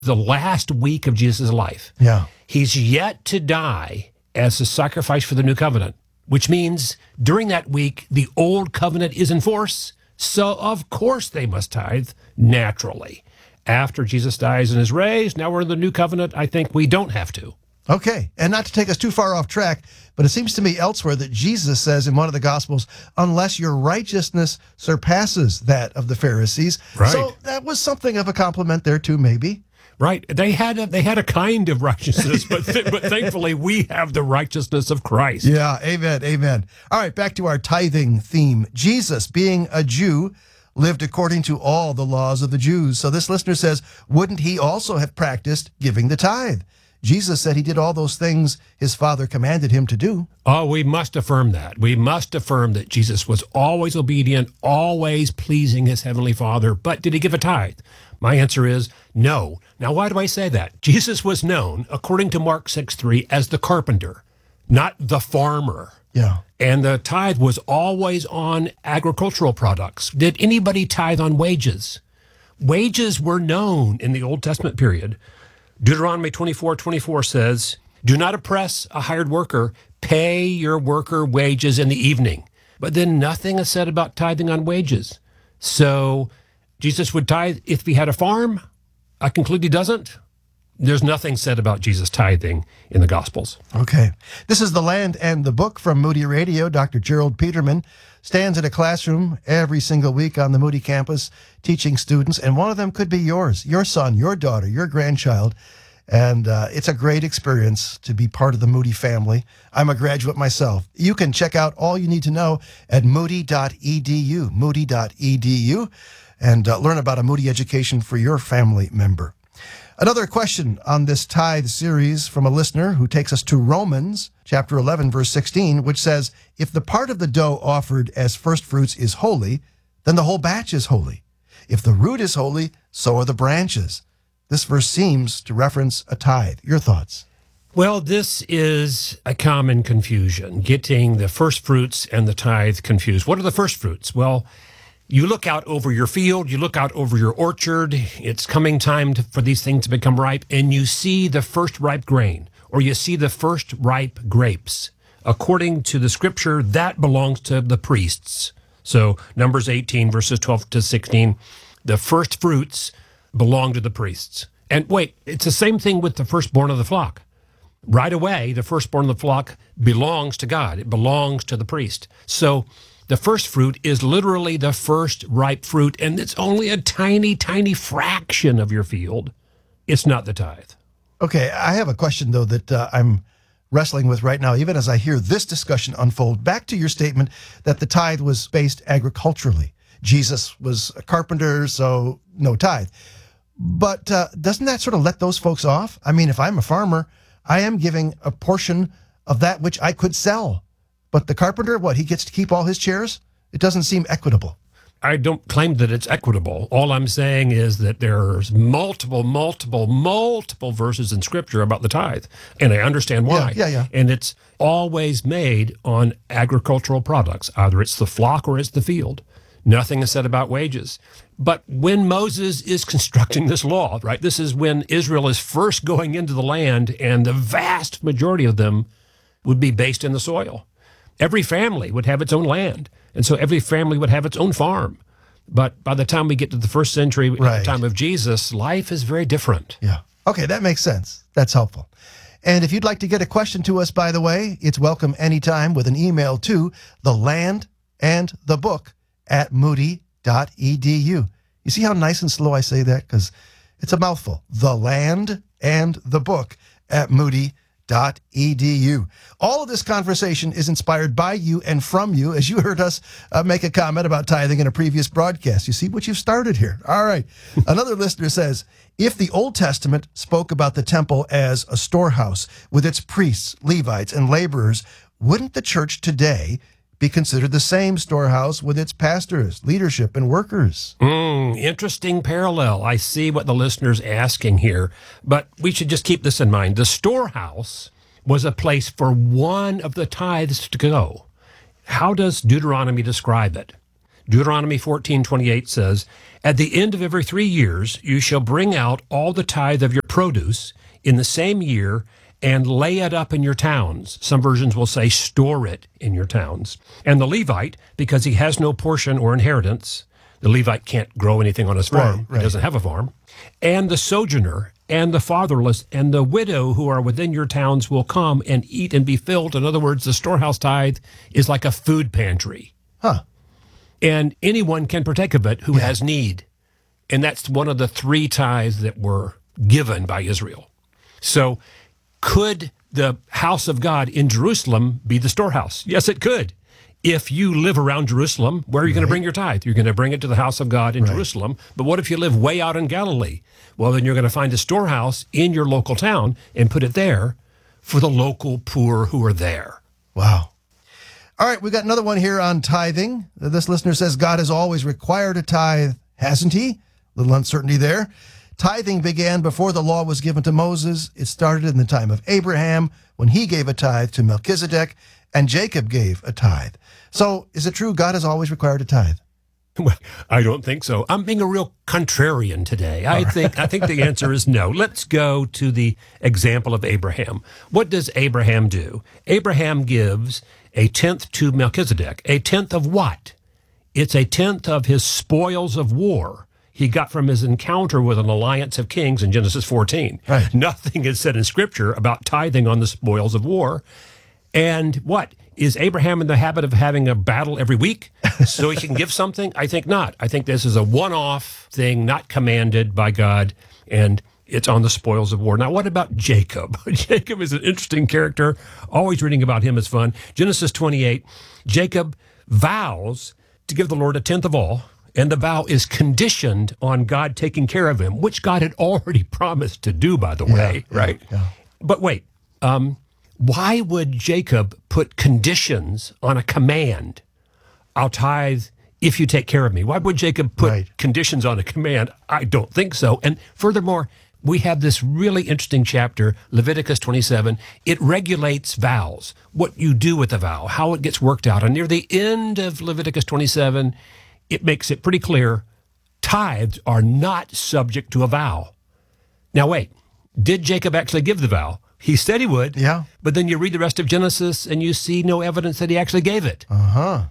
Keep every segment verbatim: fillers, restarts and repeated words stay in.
the last week of Jesus' life. Yeah. He's yet to die as a sacrifice for the new covenant, which means during that week, the old covenant is in force. So, of course, they must tithe naturally. After Jesus dies and is raised, now we're in the new covenant. I think we don't have to. Okay, and not to take us too far off track, but it seems to me elsewhere that Jesus says in one of the Gospels, unless your righteousness surpasses that of the Pharisees. Right. So that was something of a compliment there too, maybe. Right. They had a, they had a kind of righteousness, but th- but thankfully we have the righteousness of Christ. Yeah, amen, amen. All right, back to our tithing theme. Jesus, being a Jew, lived according to all the laws of the Jews. So this listener says, wouldn't he also have practiced giving the tithe? Jesus said he did all those things his Father commanded him to do. Oh, we must affirm that. We must affirm that Jesus was always obedient, always pleasing his heavenly Father. But did he give a tithe? My answer is no. Now, why do I say that? Jesus was known, according to Mark six three, as the carpenter, not the farmer. Yeah. And the tithe was always on agricultural products. Did anybody tithe on wages? Wages were known in the Old Testament period. Deuteronomy twenty-four twenty-four says, do not oppress a hired worker. Pay your worker wages in the evening. But then nothing is said about tithing on wages. So Jesus would tithe if he had a farm. I conclude he doesn't. There's nothing said about Jesus tithing in the Gospels. Okay. This is The Land and the Book from Moody Radio. Doctor Gerald Peterman stands in a classroom every single week on the Moody campus teaching students, and one of them could be yours, your son, your daughter, your grandchild. And uh, it's a great experience to be part of the Moody family. I'm a graduate myself. You can check out all you need to know at moody dot e d u, moody dot e d u, and uh, learn about a Moody education for your family member. Another question on this tithe series from a listener who takes us to Romans chapter eleven, verse sixteen, which says, if the part of the dough offered as first fruits is holy, then the whole batch is holy. If the root is holy, so are the branches. This verse seems to reference a tithe. Your thoughts? Well, this is a common confusion, getting the first fruits and the tithe confused. What are the first fruits? Well, you look out over your field, you look out over your orchard, it's coming time to, for these things to become ripe, and you see the first ripe grain, or you see the first ripe grapes. According to the scripture, that belongs to the priests. So Numbers eighteen, verses twelve to sixteen, the first fruits belong to the priests. And wait, it's the same thing with the firstborn of the flock. Right away, the firstborn of the flock belongs to God. It belongs to the priest. So the first fruit is literally the first ripe fruit, and it's only a tiny, tiny fraction of your field. It's not the tithe. Okay, I have a question, though, that uh, I'm wrestling with right now, even as I hear this discussion unfold. Back to your statement that the tithe was based agriculturally. Jesus was a carpenter, so no tithe. But uh, doesn't that sort of let those folks off? I mean, if I'm a farmer, I am giving a portion of that which I could sell. But the carpenter, what, he gets to keep all his chairs? It doesn't seem equitable. I don't claim that it's equitable. All I'm saying is that there's multiple, multiple, multiple verses in Scripture about the tithe, and I understand why. Yeah, yeah, yeah. And it's always made on agricultural products. Either it's the flock or it's the field. Nothing is said about wages. But when Moses is constructing this law, right, this is when Israel is first going into the land, and the vast majority of them would be based in the soil. Every family would have its own land, and so every family would have its own farm. But by the time we get to the first century, right, at the time of Jesus, life is very different. Yeah. Okay, that makes sense. That's helpful. And if you'd like to get a question to us, by the way, it's welcome anytime with an email to the land and the book at moody dot e d u. You see how nice and slow I say that? Because it's a mouthful. The land and the book at moody dot e d u. All of this conversation is inspired by you and from you, as you heard us uh, make a comment about tithing in a previous broadcast. You see what you've started here. All right. Another listener says, if the Old Testament spoke about the temple as a storehouse with its priests, Levites, and laborers, wouldn't the church today be considered the same storehouse with its pastors, leadership, and workers? Mm, interesting parallel. I see what the listener's asking here, but we should just keep this in mind. The storehouse was a place for one of the tithes to go. How does Deuteronomy describe it? Deuteronomy fourteen twenty-eight says, "At the end of every three years, you shall bring out all the tithe of your produce in the same year and lay it up in your towns." Some versions will say store it in your towns. "And the Levite, because he has no portion or inheritance," the Levite can't grow anything on his farm. Right, right. He doesn't have a farm. "And the sojourner and the fatherless and the widow who are within your towns will come and eat and be filled." In other words, the storehouse tithe is like a food pantry. Huh. And anyone can partake of it who Yeah. has need. And that's one of the three tithes that were given by Israel. So could the house of God in Jerusalem be the storehouse? Yes, it could. If you live around Jerusalem, where are you going to bring your tithe? You're going to bring it to the house of God in Right. Jerusalem. But what if you live way out in Galilee? Well, then you're going to find a storehouse in your local town and put it there for the local poor who are there. Wow. All right, we got another one here on tithing. This listener says, God has always required a tithe, hasn't he? Little uncertainty there. Tithing began before the law was given to Moses. It started in the time of Abraham when he gave a tithe to Melchizedek, and Jacob gave a tithe. So is it true God has always required a tithe? Well, I don't think so. I'm being a real contrarian today. I think I think the answer is no. Let's go to the example of Abraham. What does Abraham do? Abraham gives a tenth to Melchizedek. A tenth of what? It's a tenth of his spoils of war he got from his encounter with an alliance of kings in Genesis fourteen. Right. Nothing is said in Scripture about tithing on the spoils of war. And what? Is Abraham in the habit of having a battle every week so he can give something? I think not. I think this is a one-off thing, not commanded by God, and it's on the spoils of war. Now, what about Jacob? Jacob is an interesting character. Always reading about him is fun. Genesis twenty-eight, Jacob vows to give the Lord a tenth of all, and the vow is conditioned on God taking care of him, which God had already promised to do, by the way, Yeah, right? yeah. But wait, um, why would Jacob put conditions on a command? I'll tithe if you take care of me. Why would Jacob put Right. conditions on a command? I don't think so. And furthermore, we have this really interesting chapter, Leviticus twenty-seven. It regulates vows, what you do with a vow, how it gets worked out. And near the end of Leviticus twenty-seven, it makes it pretty clear tithes are not subject to a vow. Now, wait, did Jacob actually give the vow? He said he would. Yeah. But then you read the rest of Genesis and you see no evidence that he actually gave it. Uh-huh.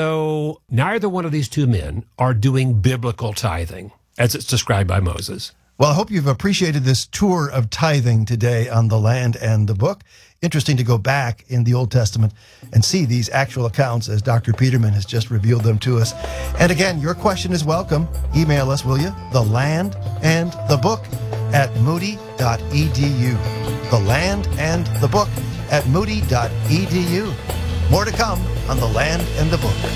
So neither one of these two men are doing biblical tithing as it's described by Moses. Well, I hope you've appreciated this tour of tithing today on the land and the book. Interesting to go back in the Old Testament and see these actual accounts as Doctor Peterman has just revealed them to us. And again, your question is welcome. Email us, will you? The Land and the Book at moody dot e d u. The Land and the Book at moody dot e d u. More to come on The Land and the Book.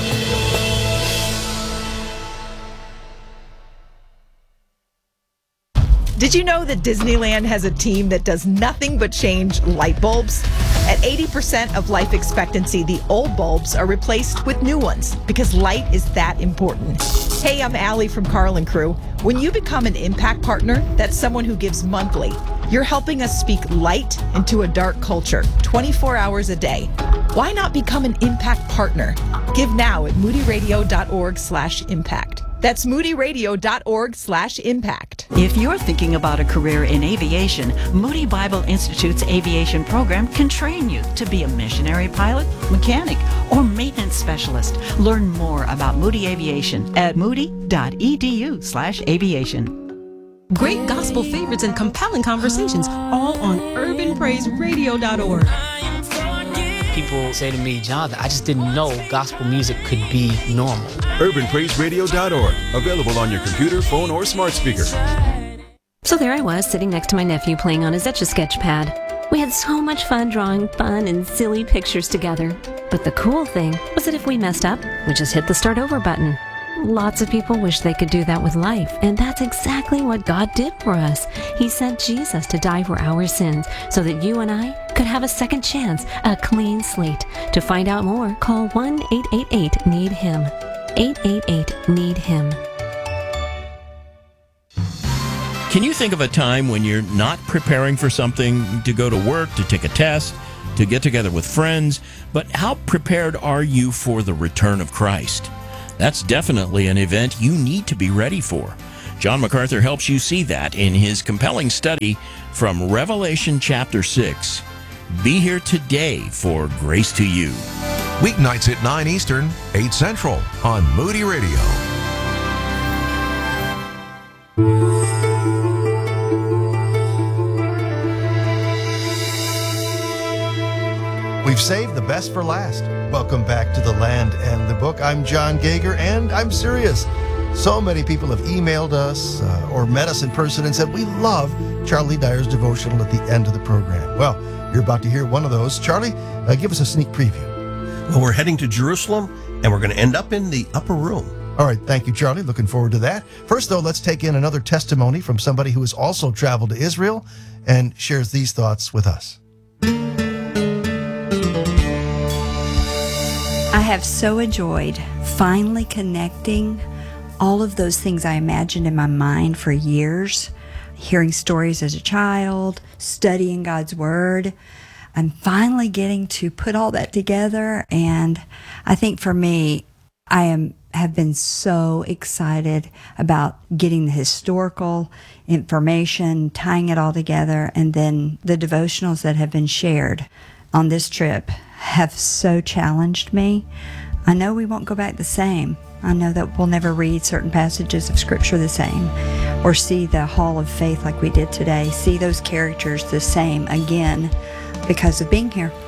Did you know that Disneyland has a team that does nothing but change light bulbs? At eighty percent of life expectancy, the old bulbs are replaced with new ones because light is that important. Hey, I'm Allie from Carl and Crew. When you become an Impact Partner, that's someone who gives monthly, you're helping us speak light into a dark culture, twenty-four hours a day. Why not become an Impact Partner? Give now at moody radio dot org slash impact. That's moody radio dot org slash impact. If you're thinking about a career in aviation, Moody Bible Institute's aviation program can train you to be a missionary pilot, mechanic, or maintenance specialist. Learn more about Moody Aviation at moody dot e d u slash aviation. Great gospel favorites and compelling conversations, all on urban praise radio dot org. People say to me, Jonathan, I just didn't know gospel music could be normal. urban praise radio dot org. Available on your computer, phone, or smart speaker. So there I was, sitting next to my nephew playing on his Etch-a-Sketch pad. We had so much fun drawing fun and silly pictures together. But the cool thing was that if we messed up, we just hit the start over button. Lots of people wish they could do that with life, and that's exactly what God did for us. He sent Jesus to die for our sins so that you and I could have a second chance, a clean slate. To find out more, call one eight eight eight need him. eight eight eight need him. Can you think of a time when you're not preparing for something, to go to work, to take a test, to get together with friends, but how prepared are you for the return of Christ? That's definitely an event you need to be ready for. John MacArthur helps you see that in his compelling study from Revelation chapter six. Be here today for Grace to You. Weeknights at nine Eastern, eight Central on Moody Radio. We've saved the best for last. Welcome back to The Land and the Book. I'm John Gager, and I'm serious. So many people have emailed us uh, or met us in person and said, we love Charlie Dyer's devotional at the end of the program. Well, you're about to hear one of those. Charlie, uh, give us a sneak preview. Well, we're heading to Jerusalem, and we're going to end up in the upper room. All right, thank you, Charlie. Looking forward to that. First, though, let's take in another testimony from somebody who has also traveled to Israel and shares these thoughts with us. I have so enjoyed finally connecting all of those things I imagined in my mind for years, hearing stories as a child, studying God's Word. I'm finally getting to put all that together, and I think for me, I am have been so excited about getting the historical information, tying it all together, and then the devotionals that have been shared on this trip have so challenged me. I know we won't go back the same. I know that we'll never read certain passages of Scripture the same or see the Hall of Faith like we did today, see those characters the same again because of being here.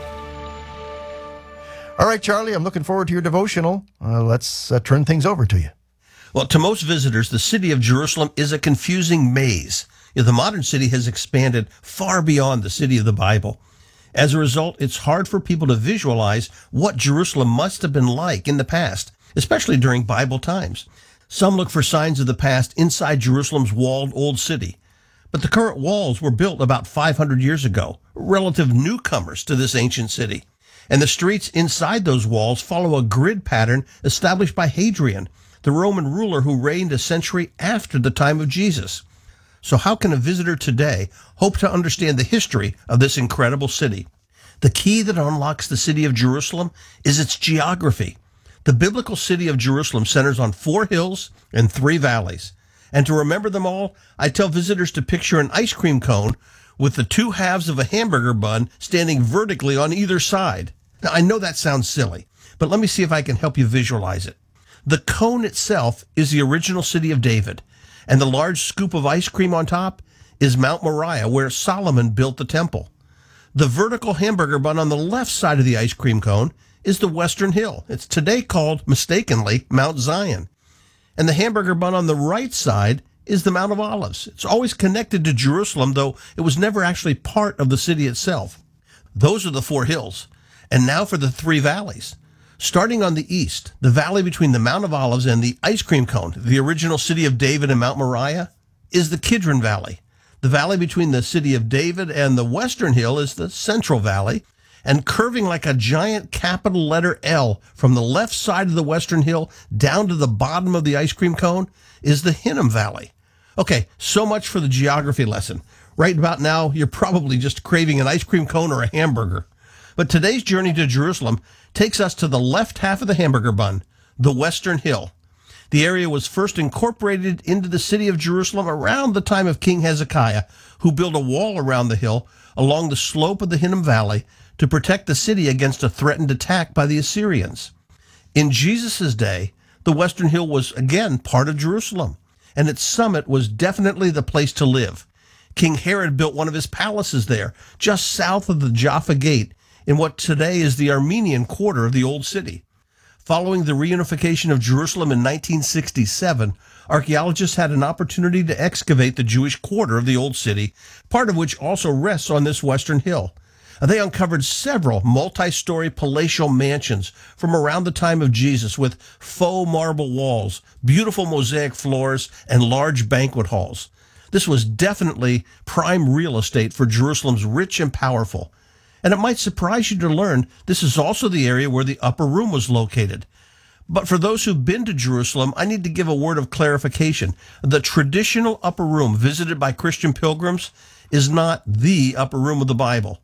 All right, Charlie, I'm looking forward to your devotional. Uh, let's uh, turn things over to you. Well, to most visitors, the city of Jerusalem is a confusing maze. You know, the modern city has expanded far beyond the city of the Bible. As a result, it's hard for people to visualize what Jerusalem must have been like in the past, especially during Bible times. Some look for signs of the past inside Jerusalem's walled old city. But the current walls were built about five hundred years ago, relative newcomers to this ancient city. And the streets inside those walls follow a grid pattern established by Hadrian, the Roman ruler who reigned a century after the time of Jesus. So how can a visitor today hope to understand the history of this incredible city? The key that unlocks the city of Jerusalem is its geography. The biblical city of Jerusalem centers on four hills and three valleys. And to remember them all, I tell visitors to picture an ice cream cone with the two halves of a hamburger bun standing vertically on either side. Now, I know that sounds silly, but let me see if I can help you visualize it. The cone itself is the original city of David, and the large scoop of ice cream on top is Mount Moriah, where Solomon built the temple. The vertical hamburger bun on the left side of the ice cream cone is the Western Hill. It's today called, mistakenly, Mount Zion. And the hamburger bun on the right side is the Mount of Olives. It's always connected to Jerusalem, though it was never actually part of the city itself. Those are the four hills. And now for the three valleys. Starting on the east, the valley between the Mount of Olives and the ice cream cone, the original city of David and Mount Moriah, is the Kidron Valley. The valley between the city of David and the Western Hill is the Central Valley. And curving like a giant capital letter L from the left side of the Western Hill down to the bottom of the ice cream cone is the Hinnom Valley. Okay, so much for the geography lesson. Right about now, you're probably just craving an ice cream cone or a hamburger. But today's journey to Jerusalem takes us to the left half of the hamburger bun, the Western Hill. The area was first incorporated into the city of Jerusalem around the time of King Hezekiah, who built a wall around the hill along the slope of the Hinnom Valley to protect the city against a threatened attack by the Assyrians. In Jesus' day, the Western Hill was again part of Jerusalem, and its summit was definitely the place to live. King Herod built one of his palaces there, just south of the Jaffa Gate, in what today is the Armenian quarter of the Old City. Following the reunification of Jerusalem in nineteen sixty-seven, archaeologists had an opportunity to excavate the Jewish quarter of the Old City, part of which also rests on this Western Hill. They uncovered several multi-story palatial mansions from around the time of Jesus with faux marble walls, beautiful mosaic floors, and large banquet halls. This was definitely prime real estate for Jerusalem's rich and powerful. And it might surprise you to learn this is also the area where the upper room was located. But for those who've been to Jerusalem, I need to give a word of clarification. The traditional upper room visited by Christian pilgrims is not the upper room of the Bible.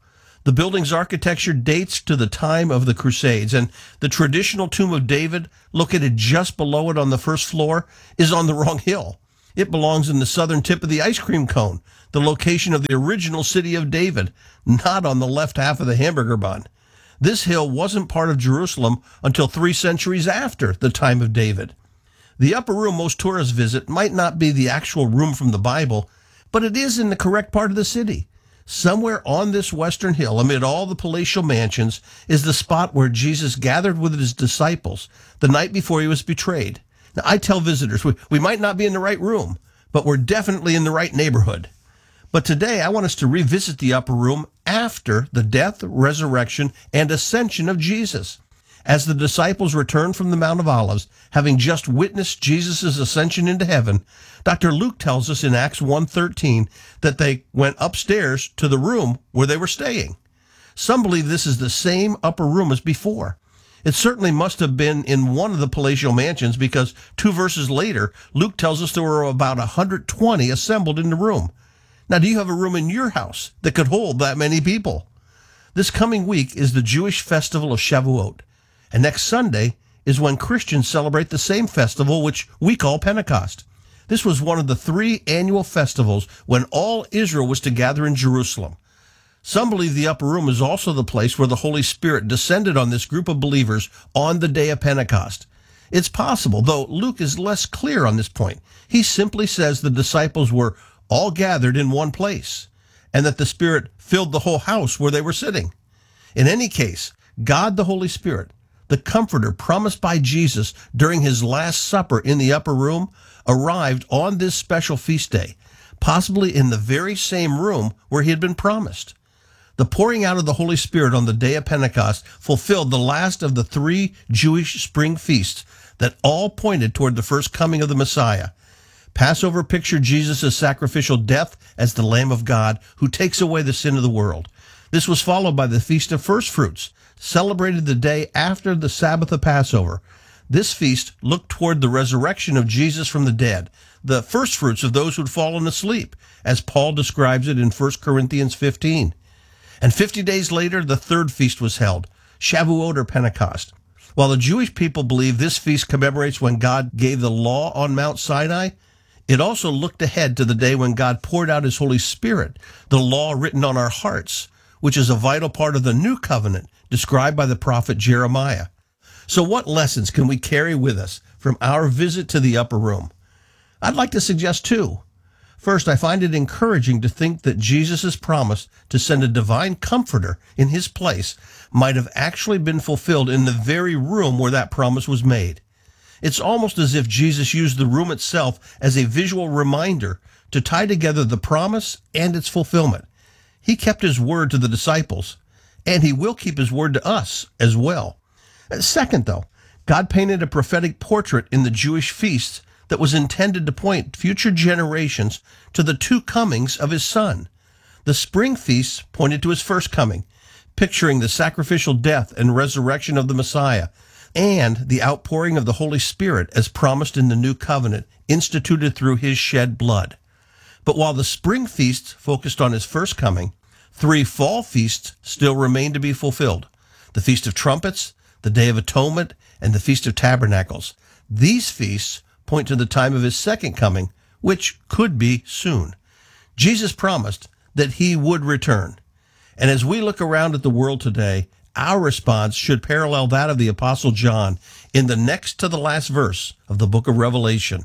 The building's architecture dates to the time of the Crusades, and the traditional Tomb of David, located just below it on the first floor, is on the wrong hill. It belongs in the southern tip of the ice cream cone, the location of the original city of David, not on the left half of the hamburger bun. This hill wasn't part of Jerusalem until three centuries after the time of David. The upper room most tourists visit might not be the actual room from the Bible, but it is in the correct part of the city. Somewhere on this western hill, amid all the palatial mansions, is the spot where Jesus gathered with his disciples the night before he was betrayed. Now, I tell visitors, we, we might not be in the right room, but we're definitely in the right neighborhood. But today, I want us to revisit the upper room after the death, resurrection, and ascension of Jesus. As the disciples returned from the Mount of Olives, having just witnessed Jesus' ascension into heaven, Doctor Luke tells us in Acts one thirteen that they went upstairs to the room where they were staying. Some believe this is the same upper room as before. It certainly must have been in one of the palatial mansions, because two verses later, Luke tells us there were about one hundred twenty assembled in the room. Now, do you have a room in your house that could hold that many people? This coming week is the Jewish festival of Shavuot. And next Sunday is when Christians celebrate the same festival, which we call Pentecost. This was one of the three annual festivals when all Israel was to gather in Jerusalem. Some believe the upper room is also the place where the Holy Spirit descended on this group of believers on the day of Pentecost. It's possible, though Luke is less clear on this point. He simply says the disciples were all gathered in one place, and that the Spirit filled the whole house where they were sitting. In any case, God the Holy Spirit, the Comforter promised by Jesus during his Last Supper in the upper room, arrived on this special feast day, possibly in the very same room where he had been promised. The pouring out of the Holy Spirit on the day of Pentecost fulfilled the last of the three Jewish spring feasts that all pointed toward the first coming of the Messiah. Passover pictured Jesus' sacrificial death as the Lamb of God who takes away the sin of the world. This was followed by the Feast of First Fruits, celebrated the day after the Sabbath of Passover. This feast looked toward the resurrection of Jesus from the dead, the first fruits of those who'd fallen asleep, as Paul describes it in First Corinthians fifteen. And fifty days later, the third feast was held, Shavuot or Pentecost. While the Jewish people believe this feast commemorates when God gave the law on Mount Sinai, it also looked ahead to the day when God poured out his Holy Spirit, the law written on our hearts, which is a vital part of the new covenant described by the prophet Jeremiah. So what lessons can we carry with us from our visit to the upper room? I'd like to suggest two. First, I find it encouraging to think that Jesus' promise to send a divine comforter in his place might have actually been fulfilled in the very room where that promise was made. It's almost as if Jesus used the room itself as a visual reminder to tie together the promise and its fulfillment. He kept his word to the disciples, and he will keep his word to us as well. Second, though, God painted a prophetic portrait in the Jewish feasts that was intended to point future generations to the two comings of his Son. The spring feasts pointed to his first coming, picturing the sacrificial death and resurrection of the Messiah, and the outpouring of the Holy Spirit as promised in the new covenant, instituted through his shed blood. But while the spring feasts focused on his first coming, three fall feasts still remain to be fulfilled: the Feast of Trumpets, the Day of Atonement, and the Feast of Tabernacles. These feasts point to the time of his second coming, which could be soon. Jesus promised that he would return. And as we look around at the world today, our response should parallel that of the Apostle John in the next to the last verse of the book of Revelation.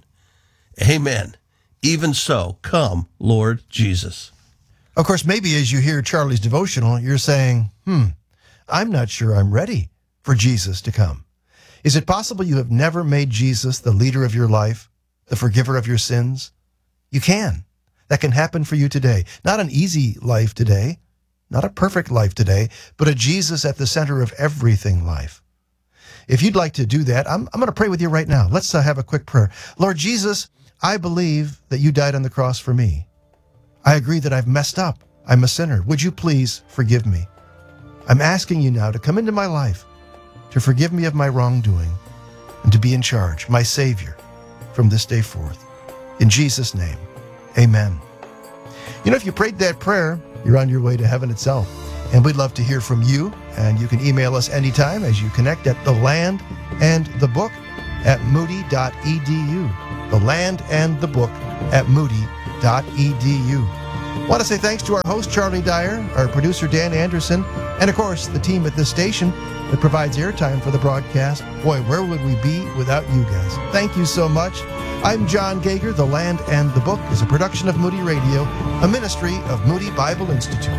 Amen. Even so, come, Lord Jesus. Of course, maybe as you hear Charlie's devotional, you're saying, hmm, I'm not sure I'm ready for Jesus to come. Is it possible you have never made Jesus the leader of your life, the forgiver of your sins? You can. That can happen for you today. Not an easy life today, not a perfect life today, but a Jesus at the center of everything life. If you'd like to do that, I'm, I'm going to pray with you right now. Let's uh, have a quick prayer. Lord Jesus, I believe that you died on the cross for me. I agree that I've messed up. I'm a sinner. Would you please forgive me? I'm asking you now to come into my life, to forgive me of my wrongdoing, and to be in charge, my Savior, from this day forth. In Jesus' name, amen. You know, if you prayed that prayer, you're on your way to heaven itself. And we'd love to hear from you, and you can email us anytime as you connect at The Land and the Book at moody dot e d u. The Land and the Book at moody dot e d u. I want to say thanks to our host, Charlie Dyer, our producer, Dan Anderson, and of course, the team at this station that provides airtime for the broadcast. Boy, where would we be without you guys? Thank you so much. I'm John Gager. The Land and the Book is a production of Moody Radio, a ministry of Moody Bible Institute.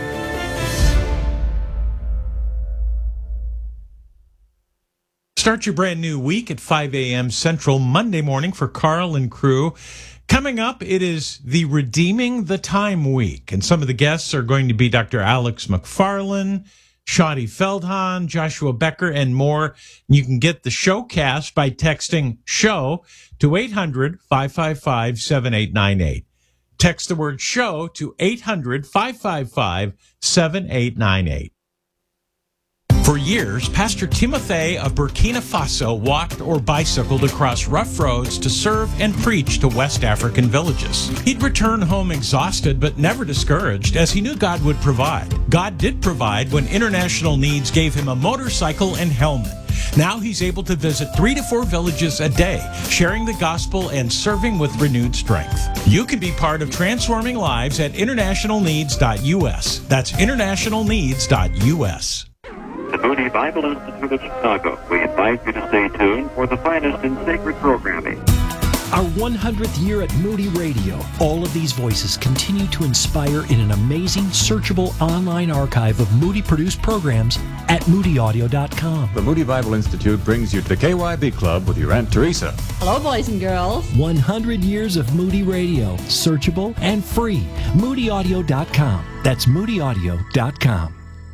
Start your brand new week at five a.m. Central Monday morning for Carl and crew. Coming up, it is the Redeeming the Time week, and some of the guests are going to be Doctor Alex McFarland, Shadi Feldhahn, Joshua Becker, and more. You can get the showcast by texting SHOW to eight hundred, five five five, seven eight nine eight. Text the word SHOW to eight hundred, five five five, seven eight nine eight. For years, Pastor Timothy of Burkina Faso walked or bicycled across rough roads to serve and preach to West African villages. He'd return home exhausted but never discouraged, as he knew God would provide. God did provide when International Needs gave him a motorcycle and helmet. Now he's able to visit three to four villages a day, sharing the gospel and serving with renewed strength. You can be part of transforming lives at international needs dot u s. That's international needs dot u s. The Moody Bible Institute of Chicago. We invite you to stay tuned for the finest in sacred programming. Our one hundredth year at Moody Radio. All of these voices continue to inspire in an amazing, searchable online archive of Moody-produced programs at moody audio dot com. The Moody Bible Institute brings you to the K Y B Club with your Aunt Teresa. Hello, boys and girls. one hundred years of Moody Radio. Searchable and free. moody audio dot com. That's moody audio dot com.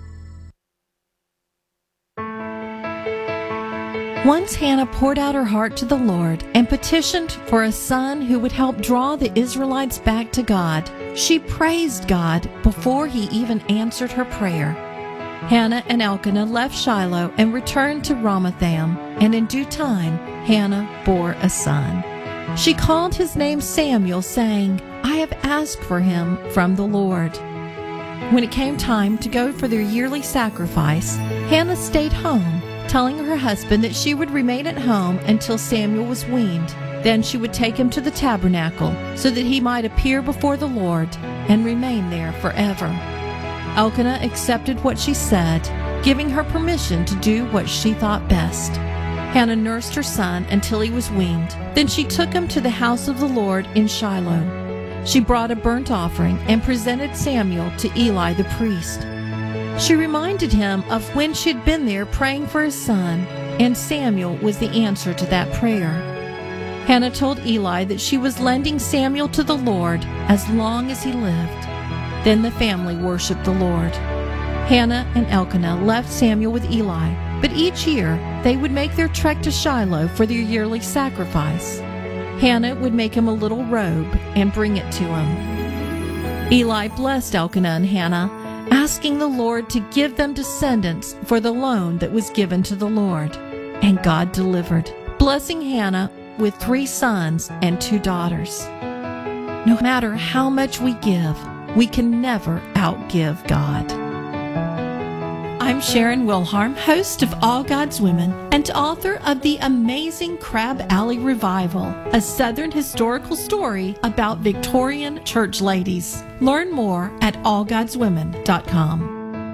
Once Hannah poured out her heart to the Lord and petitioned for a son who would help draw the Israelites back to God. She praised God before he even answered her prayer. Hannah and Elkanah left Shiloh and returned to Ramathaim, and in due time Hannah bore a son. She called his name Samuel, saying, "I have asked for him from the Lord." When it came time to go for their yearly sacrifice, Hannah stayed home, telling her husband that she would remain at home until Samuel was weaned. Then she would take him to the tabernacle so that he might appear before the Lord and remain there forever. Elkanah accepted what she said, giving her permission to do what she thought best. Hannah nursed her son until he was weaned. Then she took him to the house of the Lord in Shiloh. She brought a burnt offering and presented Samuel to Eli the priest. She reminded him of when she'd been there praying for his son, and Samuel was the answer to that prayer. Hannah told Eli that she was lending Samuel to the Lord as long as he lived. Then the family worshiped the Lord. Hannah and Elkanah left Samuel with Eli, but each year they would make their trek to Shiloh for their yearly sacrifice. Hannah would make him a little robe and bring it to him. Eli blessed Elkanah and Hannah, asking the Lord to give them descendants for the loan that was given to the Lord. And God delivered, blessing Hannah with three sons and two daughters. No matter how much we give, we can never outgive God. I'm Sharon Wilharm, host of All God's Women and author of The Amazing Crab Alley Revival, a Southern historical story about Victorian church ladies. Learn more at all gods women dot com.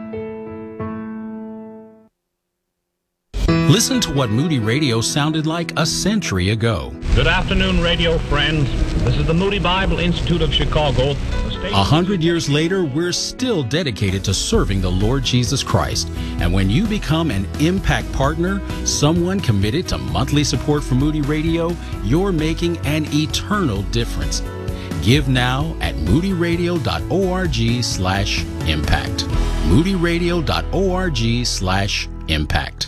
Listen to what Moody Radio sounded like a century ago. Good afternoon, radio friends. This is the Moody Bible Institute of Chicago. A hundred years later, we're still dedicated to serving the Lord Jesus Christ. And when you become an Impact Partner, someone committed to monthly support for Moody Radio, you're making an eternal difference. Give now at moody radio dot org slash impact. moody radio dot org slash impact.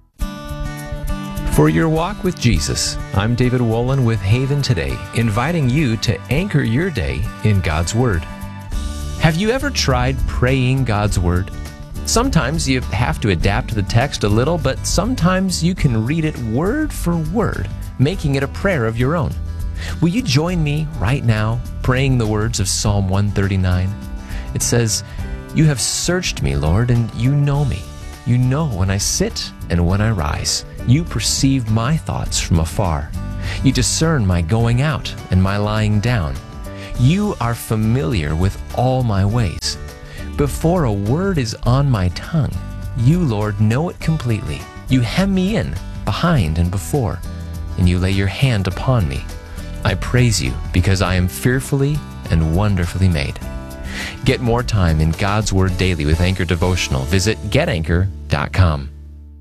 For your walk with Jesus, I'm David Wolin with Haven Today, inviting you to anchor your day in God's Word. Have you ever tried praying God's Word? Sometimes you have to adapt the text a little, but sometimes you can read it word for word, making it a prayer of your own. Will you join me right now praying the words of Psalm one thirty-nine? It says, You have searched me, Lord, and you know me. You know when I sit and when I rise. You perceive my thoughts from afar. You discern my going out and my lying down. You are familiar with all my ways. Before a word is on my tongue, you, Lord, know it completely. You hem me in, behind and before, and you lay your hand upon me. I praise you because I am fearfully and wonderfully made. Get more time in God's Word daily with Anchor Devotional. Visit get anchor dot com.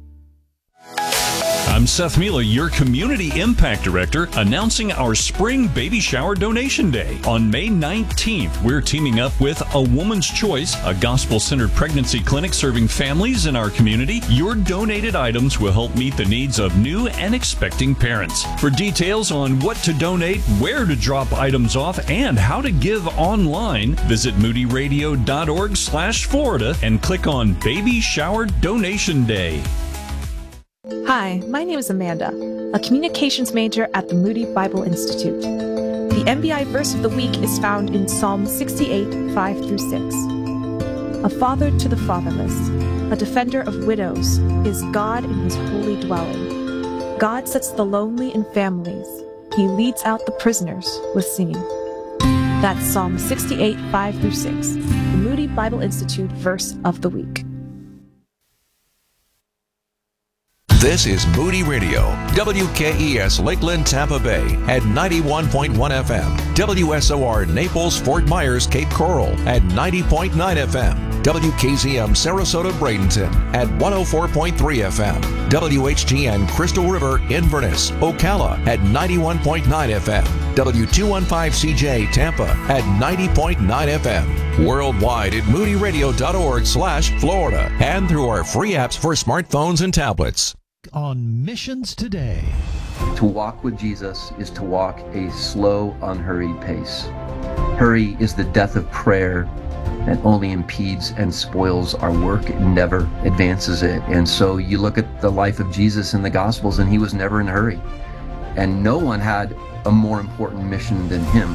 I'm Seth Mila, your Community Impact Director, announcing our Spring Baby Shower Donation Day. On May nineteenth, we're teaming up with A Woman's Choice, a gospel-centered pregnancy clinic serving families in our community. Your donated items will help meet the needs of new and expecting parents. For details on what to donate, where to drop items off, and how to give online, visit moody radio dot org slash Florida and click on Baby Shower Donation Day. Hi, my name is Amanda, a communications major at the Moody Bible Institute. The M B I verse of the week is found in Psalm sixty-eight, five through six. A father to the fatherless, a defender of widows, is God in his holy dwelling. God sets the lonely in families. He leads out the prisoners with singing. That's Psalm sixty-eight, five through six, the Moody Bible Institute verse of the week. This is Moody Radio, W K E S Lakeland, Tampa Bay at ninety-one point one F M, W S O R Naples, Fort Myers, Cape Coral at ninety point nine F M, W K Z M Sarasota, Bradenton at one oh four point three F M, W H G N Crystal River, Inverness, Ocala at ninety-one point nine F M, W two fifteen C J Tampa at ninety point nine F M, worldwide at moody radio dot org slash Florida, and through our free apps for smartphones and tablets. On Missions Today. To walk with Jesus is to walk a slow, unhurried pace. Hurry is the death of prayer that only impedes and spoils our work. It never advances it. And so you look at the life of Jesus in the Gospels, and he was never in a hurry. And no one had a more important mission than him.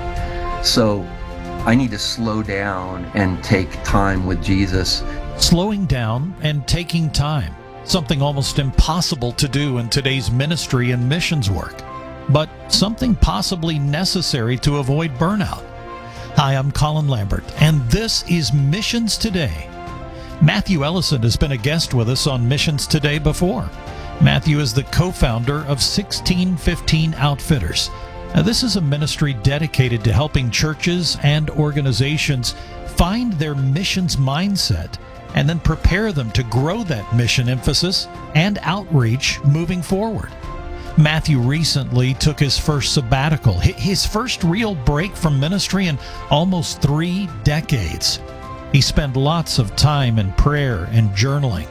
So I need to slow down and take time with Jesus. Slowing down and taking time. Something almost impossible to do in today's ministry and missions work, but something possibly necessary to avoid burnout. Hi, I'm Colin Lambert, and this is Missions Today. Matthew Ellison has been a guest with us on Missions Today before. Matthew is the co-founder of sixteen fifteen Outfitters. Now, this is a ministry dedicated to helping churches and organizations find their missions mindset and then prepare them to grow that mission emphasis and outreach moving forward. Matthew recently took his first sabbatical, his first real break from ministry in almost three decades. He spent lots of time in prayer and journaling.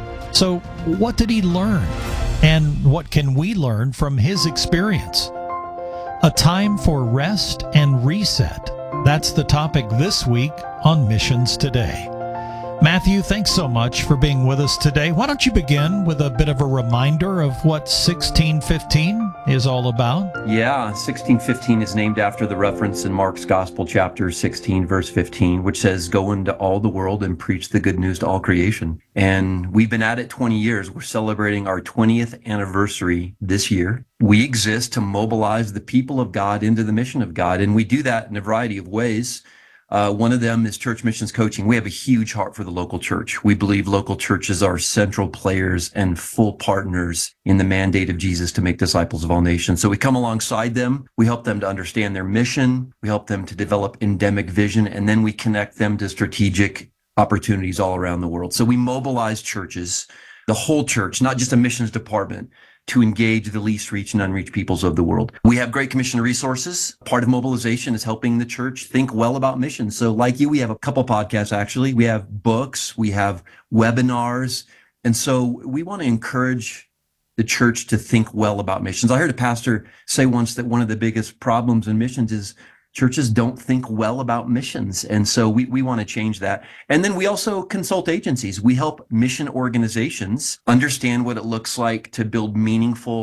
So what did he learn? And what can we learn from his experience? A time for rest and reset. That's the topic this week on Missions Today. Matthew, thanks so much for being with us today. Why don't you begin with a bit of a reminder of what sixteen fifteen is all about? Yeah, sixteen fifteen is named after the reference in Mark's Gospel, chapter sixteen, verse fifteen, which says, "Go into all the world and preach the good news to all creation." And we've been at it twenty years. We're celebrating our twentieth anniversary this year. We exist to mobilize the people of God into the mission of God, and we do that in a variety of ways. Uh, one of them is church missions coaching. We have a huge heart for the local church. We believe local churches are central players and full partners in the mandate of Jesus to make disciples of all nations. So we come alongside them. We help them to understand their mission. We help them to develop endemic vision, and then we connect them to strategic opportunities all around the world. So we mobilize churches, the whole church, not just a missions department, to engage the least reached and unreached peoples of the world. We have Great Commission resources. Part of mobilization is helping the church think well about missions. So like you, we have a couple podcasts, actually. We have books, we have webinars. And so we want to encourage the church to think well about missions. I heard a pastor say once that one of the biggest problems in missions is churches don't think well about missions. And so we, we want to change that. And then we also consult agencies. We help mission organizations understand what it looks like to build meaningful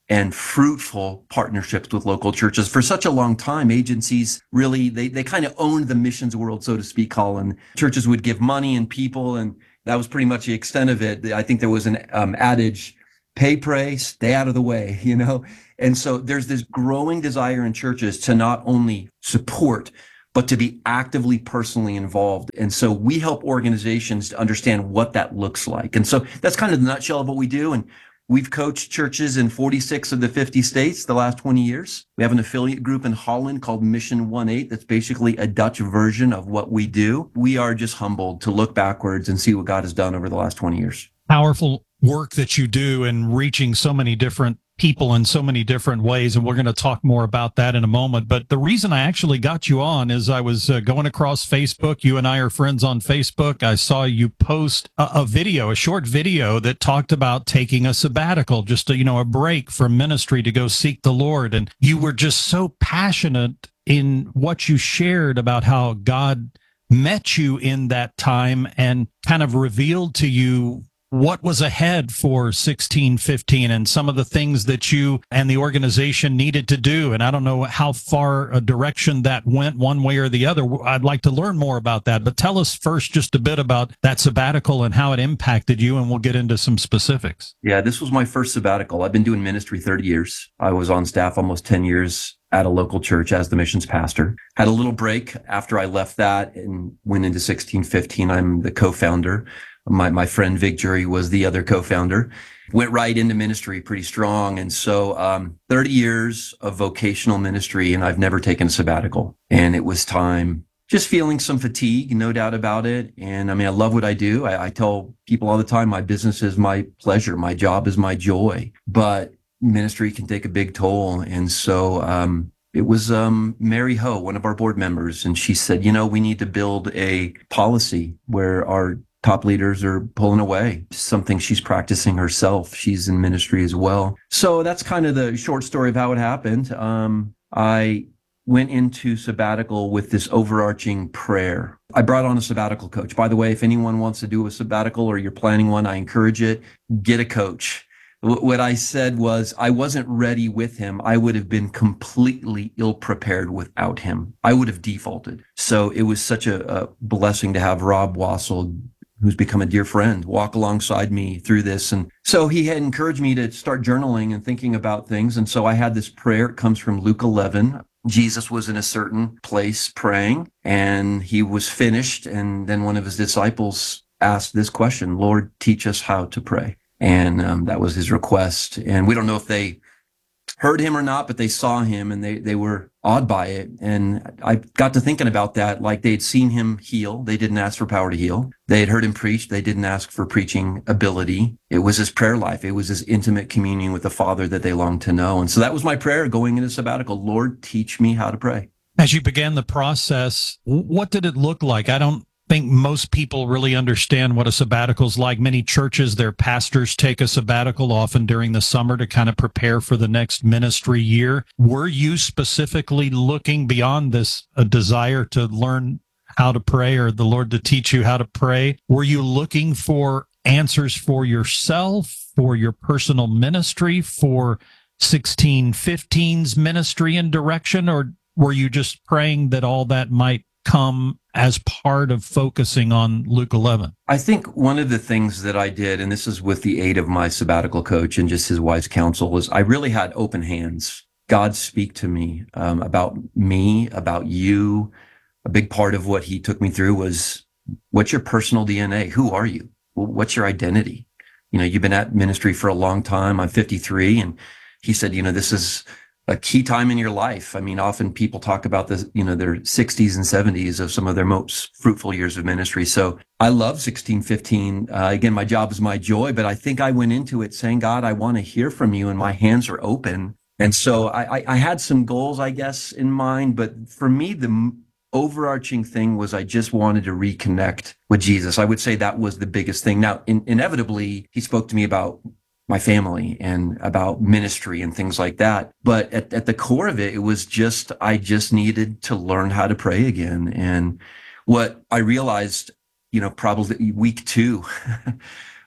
and fruitful partnerships with local churches. For such a long time, agencies really, they, they kind of owned the missions world, so to speak, Colin. Churches would give money and people, and that was pretty much the extent of it. I think there was an um, adage, pay, pray, stay out of the way, you know? And so there's this growing desire in churches to not only support, but to be actively personally involved. And so we help organizations to understand what that looks like. And so that's kind of the nutshell of what we do. And we've coached churches in forty-six of the fifty states the last twenty years. We have an affiliate group in Holland called Mission eighteen that's basically a Dutch version of what we do. We are just humbled to look backwards and see what God has done over the last twenty years. Powerful work that you do in reaching so many different people in so many different ways, and we're going to talk more about that in a moment. But the reason I actually got you on is I was uh, going across Facebook. You and I are friends on Facebook. I saw you post a, a video, a short video that talked about taking a sabbatical, just a, you know, a break from ministry to go seek the Lord. And you were just so passionate in what you shared about how God met you in that time and kind of revealed to you what was ahead for sixteen fifteen and some of the things that you and the organization needed to do. And I don't know how far a direction that went one way or the other. I'd like to learn more about that. But tell us first just a bit about that sabbatical and how it impacted you, and we'll get into some specifics. Yeah, this was my first sabbatical. I've been doing ministry thirty years. I was on staff almost ten years at a local church as the missions pastor. Had a little break after I left that and went into sixteen fifteen. I'm the co-founder. My my friend Vic Jury was the other co-founder. Went right into ministry pretty strong. And so um, thirty years of vocational ministry, and I've never taken a sabbatical. And it was time, just feeling some fatigue, no doubt about it. And I mean, I love what I do. I, I tell people all the time, my business is my pleasure. My job is my joy. But ministry can take a big toll. And so um, it was um, Mary Ho, one of our board members, and she said, you know, we need to build a policy where our top leaders are pulling away. Something she's practicing herself. She's in ministry as well. So that's kind of the short story of how it happened. Um, I went into sabbatical with this overarching prayer. I brought on a sabbatical coach. By the way, if anyone wants to do a sabbatical or you're planning one, I encourage it. Get a coach. What I said was I wasn't ready with him. I would have been completely ill-prepared without him. I would have defaulted. So it was such a, a blessing to have Rob Wassel, who's become a dear friend, walk alongside me through this. And so he had encouraged me to start journaling and thinking about things. And so I had this prayer. It comes from Luke eleven. Jesus was in a certain place praying, and he was finished. And then one of his disciples asked this question, Lord, teach us how to pray. And um, that was his request. And we don't know if they heard him or not, but they saw him and they, they were awed by it. And I got to thinking about that, like they'd seen him heal. They didn't ask for power to heal. They had heard him preach. They didn't ask for preaching ability. It was his prayer life. It was his intimate communion with the Father that they longed to know. And so that was my prayer going into sabbatical. Lord, teach me how to pray. As you began the process, what did it look like? I don't think most people really understand what a sabbatical is like. Many churches, their pastors take a sabbatical often during the summer to kind of prepare for the next ministry year. Were you specifically looking beyond this, a desire to learn how to pray or the Lord to teach you how to pray? Were you looking for answers for yourself, for your personal ministry, for sixteen fifteen's ministry and direction, or were you just praying that all that might come as part of focusing on Luke eleven? I think one of the things that I did, and this is with the aid of my sabbatical coach and just his wise counsel, is I really had open hands. God speak to me um, about me, about you. A big part of what he took me through was, what's your personal D N A? Who are you? What's your identity? You know, you've been at ministry for a long time. I'm fifty-three. And he said, you know, this is a key time in your life. I mean, often people talk about this, you know, their sixties and seventies of some of their most fruitful years of ministry. So I love sixteen fifteen. Uh, again, my job is my joy, but I think I went into it saying, God, I want to hear from you, and my hands are open. And so I, I, I had some goals, I guess, in mind, but for me, the overarching thing was I just wanted to reconnect with Jesus. I would say that was the biggest thing. Now, in, inevitably, he spoke to me about my family and about ministry and things like that. But at, at the core of it, it was just, I just needed to learn how to pray again. And what I realized, you know, probably week two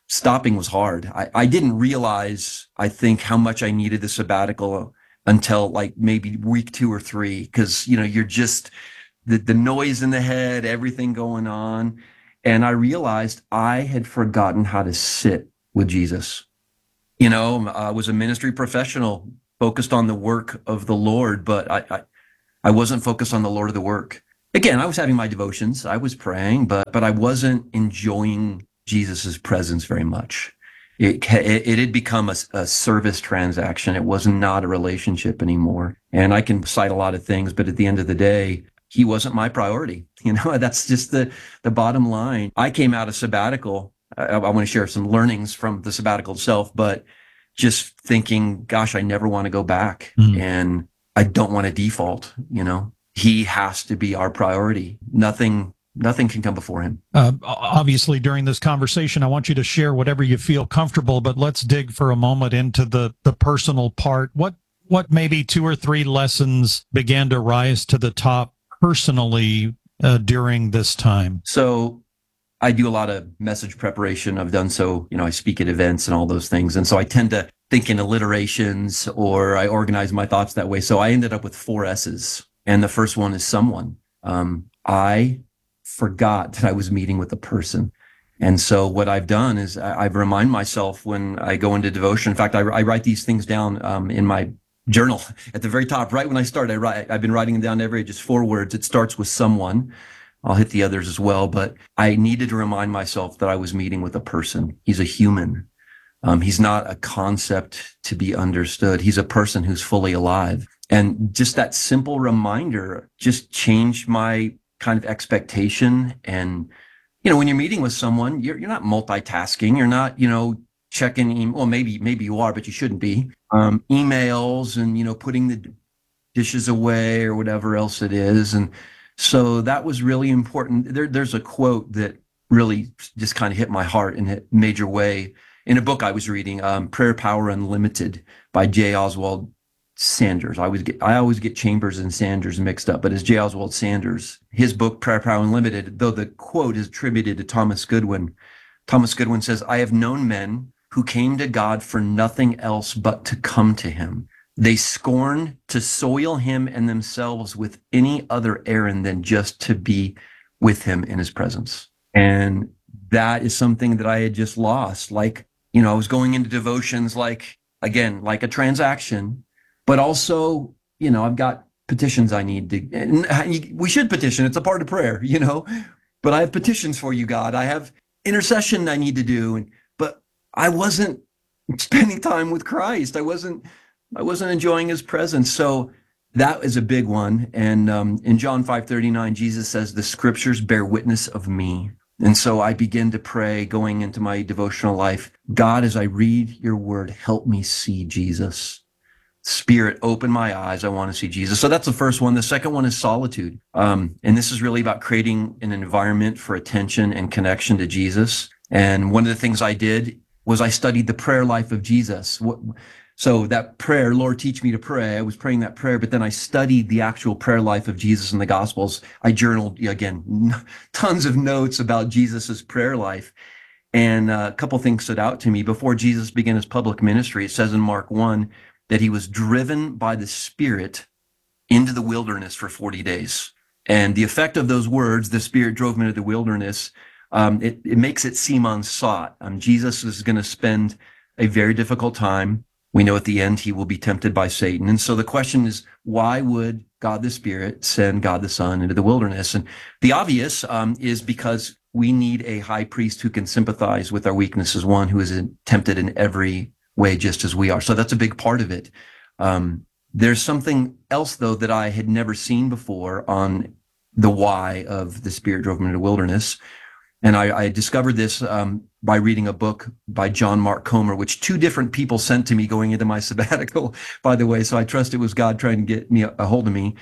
stopping was hard. I, I didn't realize, I think, how much I needed the sabbatical until like maybe week two or three. Cause you know, you're just the, the noise in the head, everything going on. And I realized I had forgotten how to sit with Jesus. You know, I was a ministry professional focused on the work of the Lord, but I, I, I wasn't focused on the Lord of the work. Again, I was having my devotions, I was praying, but, but I wasn't enjoying Jesus's presence very much. It, it, it had become a, a service transaction. It was not a relationship anymore. And I can cite a lot of things, but at the end of the day, he wasn't my priority. You know, that's just the, the bottom line. I came out of sabbatical. I, I want to share some learnings from the sabbatical itself, but just thinking, gosh, I never want to go back. Mm. And I don't want to default, you know. He has to be our priority. Nothing Nothing can come before him. Uh, obviously, during this conversation, I want you to share whatever you feel comfortable, but let's dig for a moment into the, the personal part. What what maybe two or three lessons began to rise to the top personally uh, during this time? So I do a lot of message preparation. I've done so, you know, I speak at events and all those things. And so I tend to think in alliterations, or I organize my thoughts that way. So I ended up with four S's. And the first one is someone. Um, I forgot that I was meeting with a person. And so what I've done is I, I remind myself when I go into devotion. In fact, I, I write these things down um, in my journal at the very top. Right when I start, I write, I've been writing them down every, just four words. It starts with someone. I'll hit the others as well, but I needed to remind myself that I was meeting with a person. He's a human. Um, he's not a concept to be understood. He's a person who's fully alive. And just that simple reminder just changed my kind of expectation. And, you know, when you're meeting with someone, you're, you're not multitasking. You're not, you know, checking email. Well, maybe, maybe you are, but you shouldn't be. Um, emails and, you know, putting the dishes away or whatever else it is. And so that was really important. There, there's a quote that really just kind of hit my heart in a major way in a book I was reading, um, Prayer Power Unlimited by J. Oswald Sanders. I always get I always get Chambers and Sanders mixed up, but it's J. Oswald Sanders. His book, Prayer Power Unlimited, though the quote is attributed to Thomas Goodwin. Thomas Goodwin says, I have known men who came to God for nothing else but to come to him. They scorned to soil him and themselves with any other errand than just to be with him in his presence. And that is something that I had just lost. Like, you know, I was going into devotions like, again, like a transaction. But also, you know, I've got petitions I need to, and we should petition. It's a part of prayer, you know, but I have petitions for you, God. I have intercession I need to do. And, but I wasn't spending time with Christ. I wasn't, I wasn't enjoying his presence. So that is a big one. And um, in John five thirty-nine, Jesus says, the scriptures bear witness of me. And so I begin to pray going into my devotional life, God, as I read your word, help me see Jesus. Spirit, open my eyes. I want to see Jesus. So that's the first one. The second one is solitude. Um, and this is really about creating an environment for attention and connection to Jesus. And one of the things I did was I studied the prayer life of Jesus. What, so that prayer, Lord, teach me to pray. I was praying that prayer, but then I studied the actual prayer life of Jesus in the Gospels. I journaled, again, tons of notes about Jesus's prayer life. And a couple things stood out to me. Before Jesus began his public ministry, it says in Mark one, that he was driven by the Spirit into the wilderness for forty days. And the effect of those words, the Spirit drove him into the wilderness, um, it, it makes it seem unsought. Um, Jesus is going to spend a very difficult time. We know at the end he will be tempted by Satan. And so the question is, why would God the Spirit send God the Son into the wilderness? And the obvious um, is because we need a high priest who can sympathize with our weaknesses, one who is tempted in every way just as we are. So that's a big part of it. Um, there's something else, though, that I had never seen before on the why of the Spirit drove me into the wilderness. And I, I discovered this um, by reading a book by John Mark Comer, which two different people sent to me going into my sabbatical, by the way. So I trust it was God trying to get me a, a hold of me.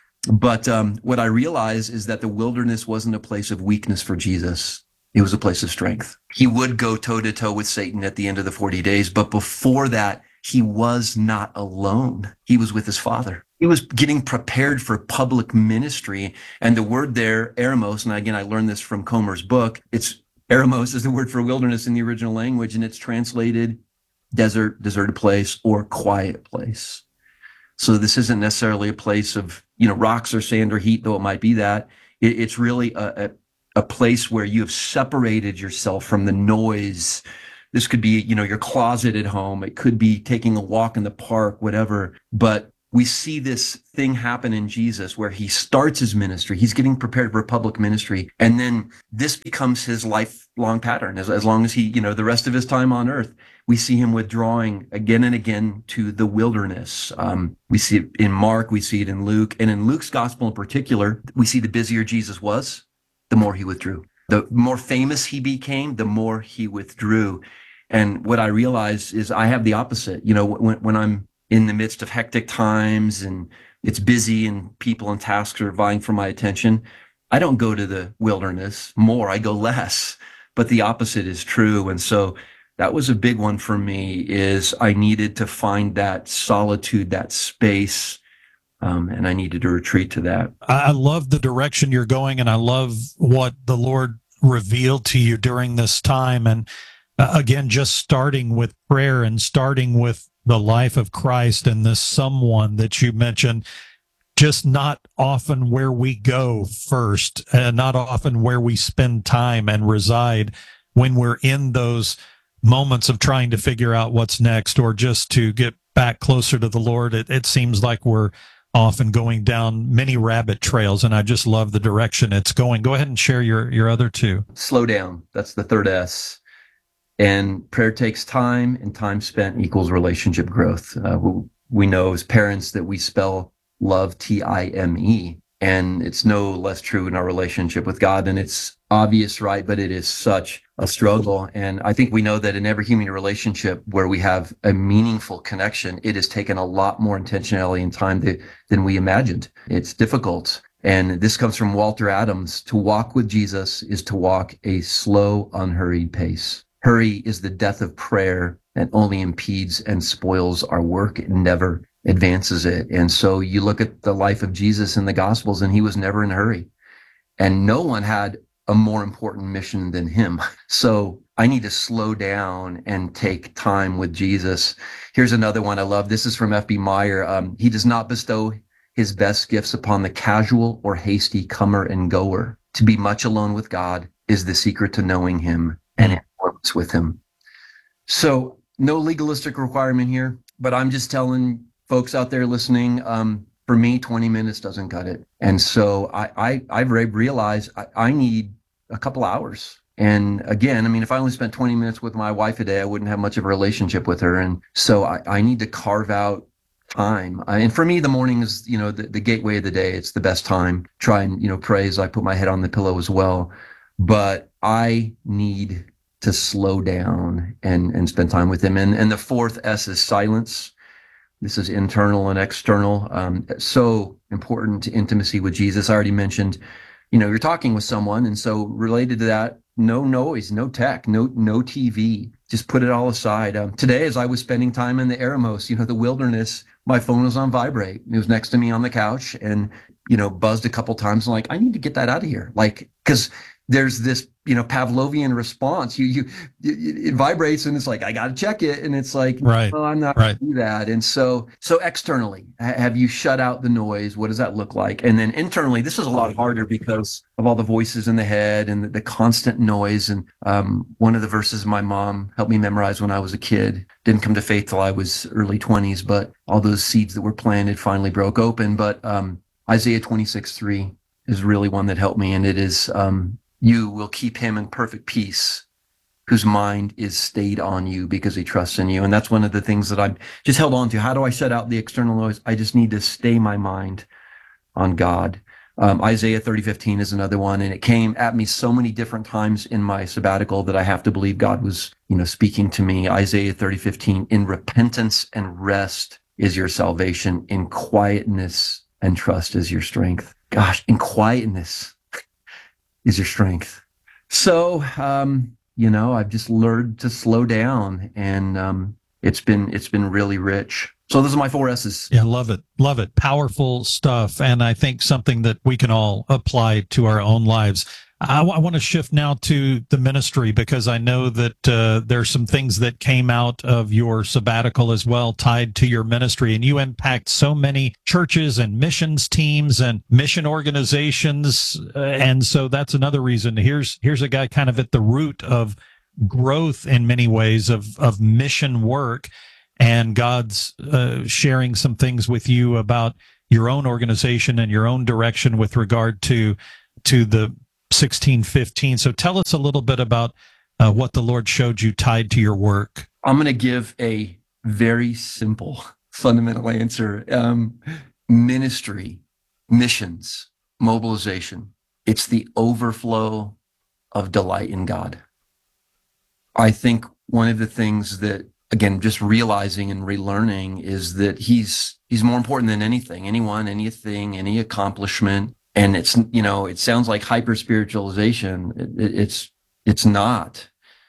But um, what I realized is that the wilderness wasn't a place of weakness for Jesus. It was a place of strength. He would go toe to toe with Satan at the end of the forty days. But before that, he was not alone. He was with his Father. He was getting prepared for public ministry. And the word there, eremos, and again, I learned this from Comer's book. It's Eremos is the word for wilderness in the original language, and it's translated desert, deserted place, or quiet place. So this isn't necessarily a place of, you know, rocks or sand or heat, though it might be that. It, it's really a, a, a place where you have separated yourself from the noise. This could be, you know, your closet at home. It could be taking a walk in the park, whatever. But we see this thing happen in Jesus where he starts his ministry. He's getting prepared for a public ministry. And then this becomes his lifelong pattern. As, as long as he, you know, the rest of his time on earth, we see him withdrawing again and again to the wilderness. Um, we see it in Mark, we see it in Luke. And in Luke's gospel in particular, we see the busier Jesus was, the more he withdrew. The more famous he became, the more he withdrew. And what I realize is I have the opposite. You know, when, when I'm in the midst of hectic times and it's busy and people and tasks are vying for my attention, I don't go to the wilderness more, I go less. But the opposite is true. And so that was a big one for me, is I needed to find that solitude, that space, um, and I needed to retreat to that. I love the direction you're going, and I love what the Lord revealed to you during this time. And uh, again, just starting with prayer and starting with the life of Christ and this someone that you mentioned, just not often where we go first, and not often where we spend time and reside when we're in those moments of trying to figure out what's next, or just to get back closer to the Lord. It, it seems like we're often going down many rabbit trails, and I just love the direction it's going. Go ahead and share your, your other two. Slow down. That's the third S. And prayer takes time, and time spent equals relationship growth. Uh, we know as parents that we spell love T I M E, and it's no less true in our relationship with God. And it's obvious, right? But it is such a struggle. And I think we know that in every human relationship where we have a meaningful connection, it has taken a lot more intentionality and time to, than we imagined. It's difficult. And this comes from Walter Adams. To walk with Jesus is to walk a slow, unhurried pace. Hurry is the death of prayer and only impedes and spoils our work. It never advances it. And so you look at the life of Jesus in the Gospels, and he was never in a hurry. And no one had a more important mission than him. So I need to slow down and take time with Jesus. Here's another one I love. This is from F B Meyer. Um, he does not bestow his best gifts upon the casual or hasty comer and goer. To be much alone with God is the secret to knowing him and influence with him. So no legalistic requirement here, but I'm just telling folks out there listening, um, for me, twenty minutes doesn't cut it. And so I, I, I've realized I, I need a couple hours. And again, I mean, if I only spent twenty minutes with my wife a day, I wouldn't have much of a relationship with her. And so I, I need to carve out time. I, and for me, the morning is, you know, the, the gateway of the day. It's the best time. Try and, you know, pray as I put my head on the pillow as well. But I need to slow down and, and spend time with him. And, and the fourth S is silence. This is internal and external. Um, so important to intimacy with Jesus. I already mentioned, you know, you're talking with someone. And so related to that, no noise, no tech, no, no T V, just put it all aside. Um, today, as I was spending time in the Eremos, you know, the wilderness, my phone was on vibrate. It was next to me on the couch and, you know, buzzed a couple times. I'm like, I need to get that out of here. Like, cause there's this, you know, Pavlovian response. You, you, it, it vibrates and it's like, I got to check it. And it's like, right. well, I'm not right. going to do that. And so, so externally, have you shut out the noise? What does that look like? And then internally, this is a lot harder because of all the voices in the head and the, the constant noise. And um, one of the verses my mom helped me memorize when I was a kid, didn't come to faith till I was early twenties, but all those seeds that were planted finally broke open. But um, Isaiah twenty-six three is really one that helped me. And it is, um, you will keep him in perfect peace, whose mind is stayed on you because he trusts in you. And that's one of the things that I'm just held on to. How do I shut out the external noise? I just need to stay my mind on God. Um, Isaiah thirty fifteen is another one. And it came at me so many different times in my sabbatical that I have to believe God was, you know, speaking to me. Isaiah thirty fifteen, in repentance and rest is your salvation. In quietness and trust is your strength. Gosh, in quietness is your strength. So, um, you know, I've just learned to slow down, and um, it's been it's been really rich. So those are my four S's. Yeah, love it. Love it. Powerful stuff. And I think something that we can all apply to our own lives. I, w- I want to shift now to the ministry, because I know that uh, there's some things that came out of your sabbatical as well tied to your ministry, and you impact so many churches and missions teams and mission organizations, uh, and so that's another reason. Here's here's a guy kind of at the root of growth in many ways of of mission work, and God's uh, sharing some things with you about your own organization and your own direction with regard to to the sixteen fifteen. So tell us a little bit about uh, what the Lord showed you tied to your work. I'm going to give a very simple, fundamental answer. Um, ministry, missions, mobilization. It's the overflow of delight in God. I think one of the things that, again, just realizing and relearning is that he's he's more important than anything, anyone, anything, any accomplishment. And it's, you know, it sounds like hyper spiritualization. It, it, it's it's not.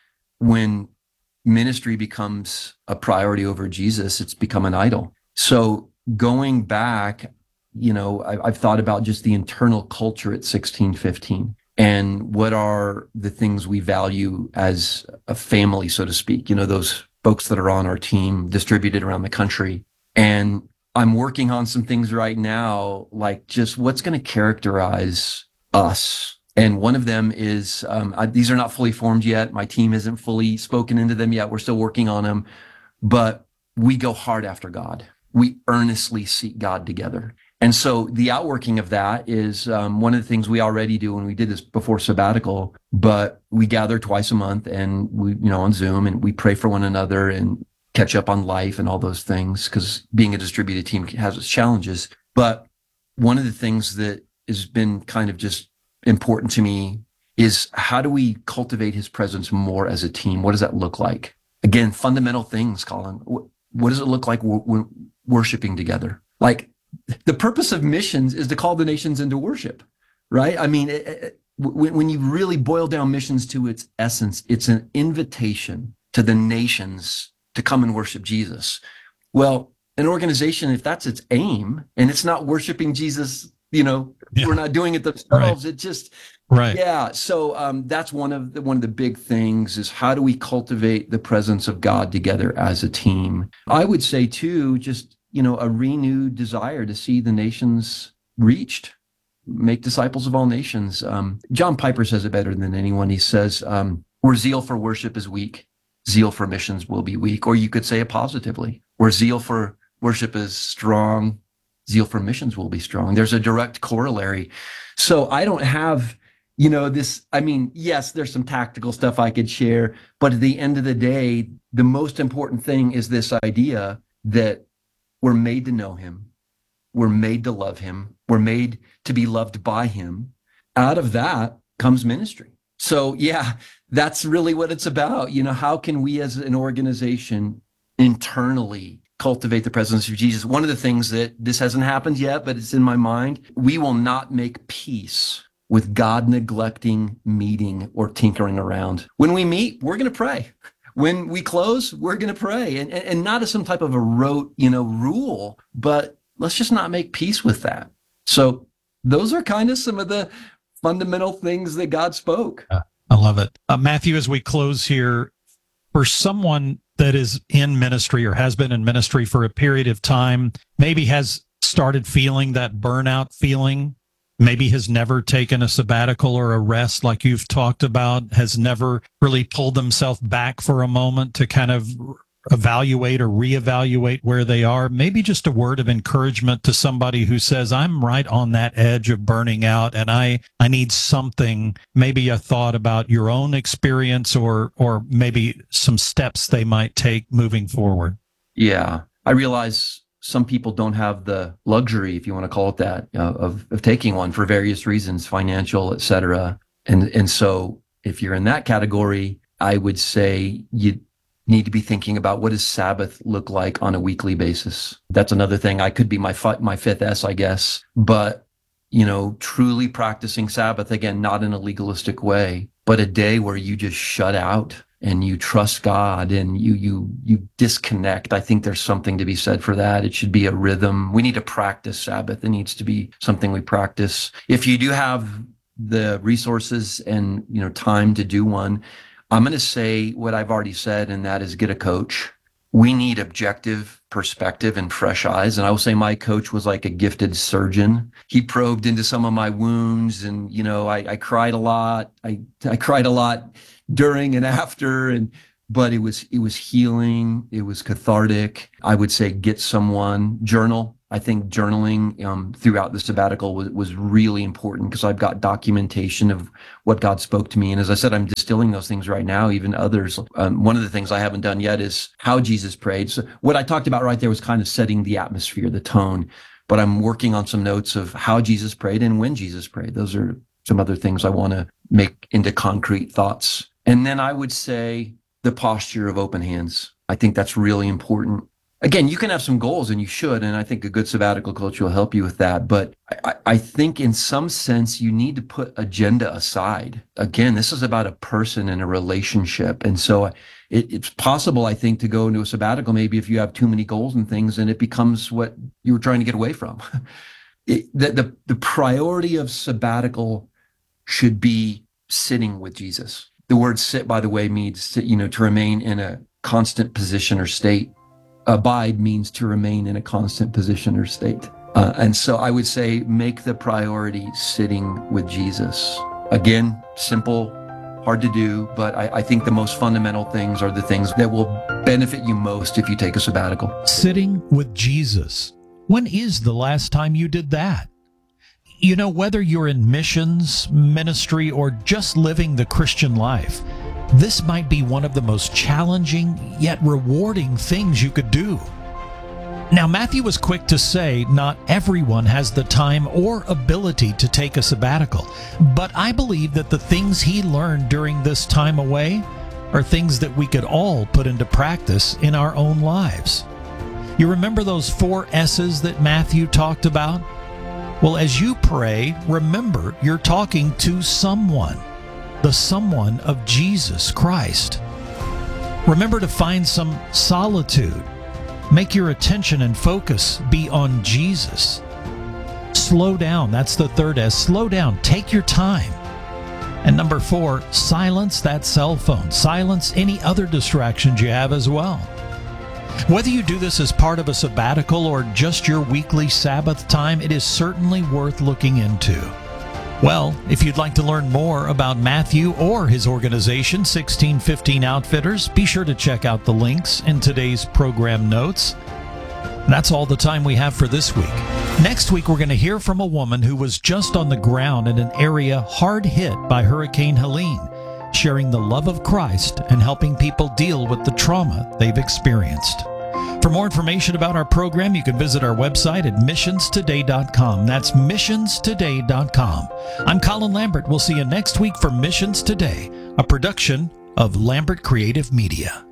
When ministry becomes a priority over Jesus, it's become an idol. So going back, you know, I, I've thought about just the internal culture at sixteen fifteen. And what are the things we value as a family, so to speak, you know, those folks that are on our team distributed around the country. And I'm working on some things right now, like just what's going to characterize us. And one of them is, um, I, these are not fully formed yet. My team isn't fully spoken into them yet. We're still working on them, but we go hard after God. We earnestly seek God together. And so the outworking of that is um, one of the things we already do, and we did this before sabbatical, but we gather twice a month and we, you know, on Zoom, and we pray for one another and catch up on life and all those things, because being a distributed team has its challenges. But one of the things that has been kind of just important to me is, how do we cultivate his presence more as a team? What does that look like? Again, fundamental things, Colin. What, what does it look like we're worshiping together? Like, the purpose of missions is to call the nations into worship, right? I mean, it, it, when, when you really boil down missions to its essence, it's an invitation to the nations to come and worship Jesus. Well, an organization, if that's its aim, and it's not worshiping Jesus, you know, yeah. we're not doing it themselves. Right. It just, right. Yeah. So um, that's one of the, one of the big things is, how do we cultivate the presence of God together as a team? I would say too, just, you know, a renewed desire to see the nations reached, make disciples of all nations. Um, John Piper says it better than anyone. He says, um, where zeal for worship is weak, zeal for missions will be weak. Or you could say it positively, where zeal for worship is strong, zeal for missions will be strong. There's a direct corollary. So I don't have, you know, this, I mean, yes, there's some tactical stuff I could share, but at the end of the day, the most important thing is this idea that we're made to know him. We're made to love him. We're made to be loved by him. Out of that comes ministry. So yeah, that's really what it's about. You know, how can we as an organization internally cultivate the presence of Jesus? One of the things that, this hasn't happened yet, but it's in my mind, we will not make peace with God neglecting meeting or tinkering around. When we meet, we're going to pray. When we close, we're going to pray, and, and, and not as some type of a rote, you know, rule, but let's just not make peace with that. So those are kind of some of the fundamental things that God spoke. Uh, I love it. Uh, Matthew, as we close here, for someone that is in ministry or has been in ministry for a period of time, maybe has started feeling that burnout feeling, maybe has never taken a sabbatical or a rest like you've talked about, has never really pulled themselves back for a moment to kind of evaluate or reevaluate where they are. Maybe just a word of encouragement to somebody who says, I'm right on that edge of burning out and I, I need something, maybe a thought about your own experience or, or maybe some steps they might take moving forward. Yeah, I realize some people don't have the luxury, if you want to call it that, uh, of, of taking one for various reasons, financial, et cetera. And, and so if you're in that category, I would say you need to be thinking about, what does Sabbath look like on a weekly basis? That's another thing. I could be my fi- my fifth S, I guess, but, you know, truly practicing Sabbath, again, not in a legalistic way, but a day where you just shut out and you trust God and you you you disconnect. I think there's something to be said for that. It should be a rhythm. We need to practice Sabbath. It needs to be something we practice. If you do have the resources and, you know, time to do one, I'm going to say what I've already said, and that is get a coach. We need objective perspective and fresh eyes. And I will say my coach was like a gifted surgeon. He probed into some of my wounds, and, you know, I, I cried a lot. I, I cried a lot during and after, and, but it was, it was healing. It was cathartic. I would say get someone, journal. I think journaling um, throughout the sabbatical was, was really important because I've got documentation of what God spoke to me. And as I said, I'm distilling those things right now, even others. Um, one of the things I haven't done yet is how Jesus prayed. So what I talked about right there was kind of setting the atmosphere, the tone. But I'm working on some notes of how Jesus prayed and when Jesus prayed. Those are some other things I want to make into concrete thoughts. And then I would say the posture of open hands. I think that's really important. Again, you can have some goals, and you should, and I think a good sabbatical coach will help you with that. But I, I think in some sense, you need to put agenda aside. Again, this is about a person and a relationship. And so it, it's possible, I think, to go into a sabbatical, maybe if you have too many goals and things, and it becomes what you were trying to get away from. It, the, the, the priority of sabbatical should be sitting with Jesus. The word sit, by the way, means, you know, to remain in a constant position or state. Abide means to remain in a constant position or state. Uh, and so I would say make the priority sitting with Jesus. Again, simple, hard to do, but I, I think the most fundamental things are the things that will benefit you most if you take a sabbatical. Sitting with Jesus. When is the last time you did that? You know, whether you're in missions, ministry, or just living the Christian life, this might be one of the most challenging yet rewarding things you could do. Now, Matthew was quick to say not everyone has the time or ability to take a sabbatical, but I believe that the things he learned during this time away are things that we could all put into practice in our own lives. You remember those four S's that Matthew talked about? Well, as you pray, remember you're talking to someone. The someone of Jesus Christ. Remember to find some solitude. Make your attention and focus be on Jesus. Slow down. That's the third S. Slow down. Take your time. And number four, silence that cell phone. Silence any other distractions you have as well. Whether you do this as part of a sabbatical or just your weekly Sabbath time, it is certainly worth looking into. Well, if you'd like to learn more about Matthew or his organization, sixteen fifteen Outfitters, be sure to check out the links in today's program notes. That's all the time we have for this week. Next week, we're going to hear from a woman who was just on the ground in an area hard hit by Hurricane Helene, sharing the love of Christ and helping people deal with the trauma they've experienced. For more information about our program, you can visit our website at missions today dot com. That's missions today dot com. I'm Colin Lambert. We'll see you next week for Missions Today, a production of Lambert Creative Media.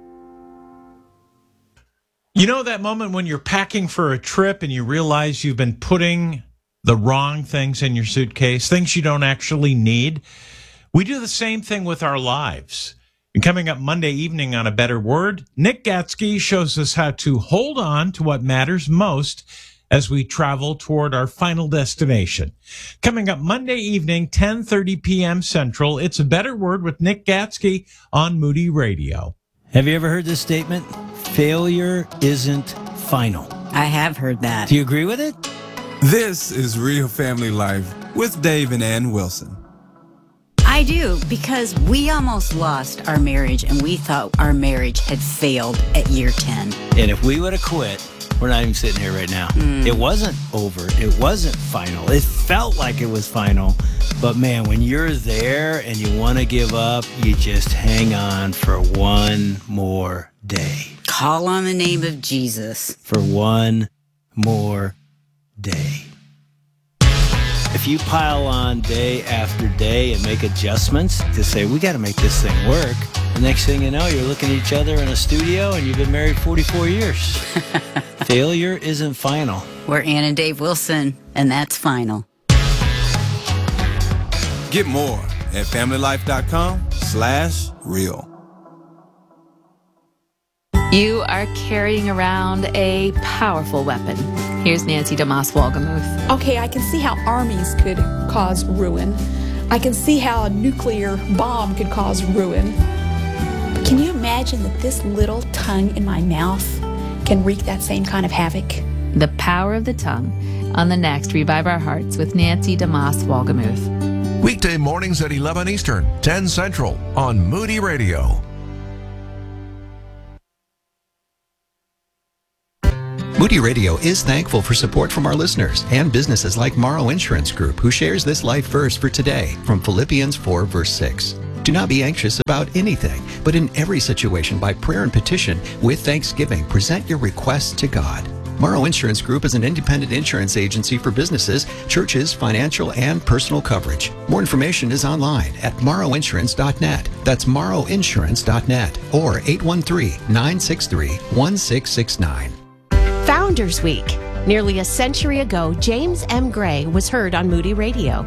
You know that moment when you're packing for a trip and you realize you've been putting the wrong things in your suitcase, things you don't actually need? We do the same thing with our lives. And coming up Monday evening on A Better Word, Nick Gatsky shows us how to hold on to what matters most as we travel toward our final destination. Coming up Monday evening, ten thirty p.m. Central, it's A Better Word with Nick Gatsky on Moody Radio. Have you ever heard this statement? Failure isn't final. I have heard that. Do you agree with it? This is Real Family Life with Dave and Ann Wilson. I do, because we almost lost our marriage and we thought our marriage had failed at year ten. And if we would have quit, we're not even sitting here right now. Mm. It wasn't over. It wasn't final. It felt like it was final. But man, when you're there and you want to give up, you just hang on for one more day. Call on the name of Jesus. For one more day. If you pile on day after day and make adjustments to say, we got to make this thing work, the next thing you know, you're looking at each other in a studio and you've been married forty-four years. Failure isn't final. We're Ann and Dave Wilson, and that's final. Get more at familylife.com slash real. You are carrying around a powerful weapon. Here's Nancy DeMoss Wolgemuth. Okay, I can see how armies could cause ruin. I can see how a nuclear bomb could cause ruin. But can you imagine that this little tongue in my mouth can wreak that same kind of havoc? The Power of the Tongue on the next Revive Our Hearts with Nancy DeMoss Wolgemuth. Weekday mornings at eleven Eastern, ten Central on Moody Radio. Moody Radio is thankful for support from our listeners and businesses like Morrow Insurance Group, who shares this life verse for today from Philippians four, verse six. Do not be anxious about anything, but in every situation by prayer and petition with thanksgiving, present your requests to God. Morrow Insurance Group is an independent insurance agency for businesses, churches, financial, and personal coverage. More information is online at morrow insurance dot net. That's morrow insurance dot net or eight one three, nine six three, one six six nine. Founders Week. Nearly a century ago, James M. Gray was heard on Moody Radio.